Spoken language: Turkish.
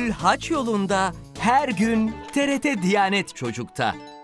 Gönül haç yolunda, her gün TRT Diyanet Çocuk'ta.